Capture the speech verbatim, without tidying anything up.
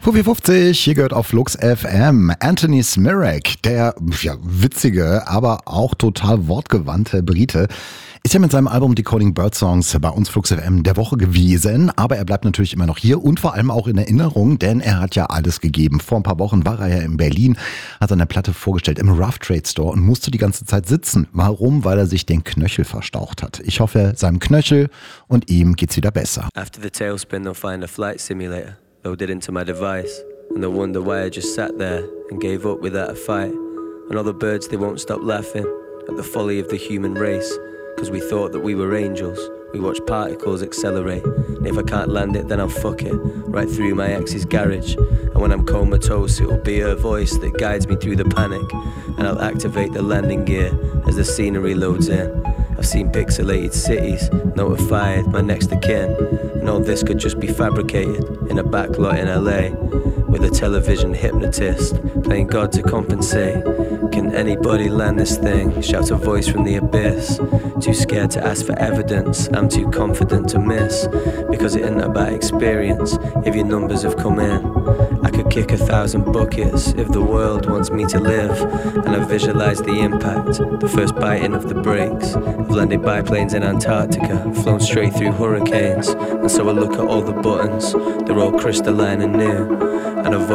Puffy fünfzig, hier gehört auf Flux F M Anthony Smirek, der ja, witzige, aber auch total wortgewandte Brite, ist ja mit seinem Album Decoding Bird Songs bei uns Flux F M der Woche gewesen, aber er bleibt natürlich immer noch hier und vor allem auch in Erinnerung, denn er hat ja alles gegeben. Vor ein paar Wochen war er ja in Berlin, hat seine Platte vorgestellt im Rough Trade Store und musste die ganze Zeit sitzen. Warum? Weil er sich den Knöchel verstaucht hat. Ich hoffe, seinem Knöchel und ihm geht's wieder besser. After the tailspin, they'll find a flight simulator loaded into my device, and they'll wonder why I just sat there and gave up without a fight. And all the birds, they won't stop laughing at the folly of the human race, cause we thought that we were angels. We watch particles accelerate, and if I can't land it, then I'll fuck it right through my ex's garage. And when I'm comatose, it'll be her voice that guides me through the panic, and I'll activate the landing gear as the scenery loads in. I've seen pixelated cities, notified my next of kin, and all this could just be fabricated in a backlot in L A, with a television hypnotist playing God to compensate. Can anybody land this thing? Shouts a voice from the abyss. Too scared to ask for evidence, I'm too confident to miss, because it isn't about experience if your numbers have come in. I could kick a thousand buckets if the world wants me to live, and I visualize the impact, the first biting of the brakes. I've landed biplanes in Antarctica, flown straight through hurricanes, and so I look at all the buttons, they're all crystalline and new, and I've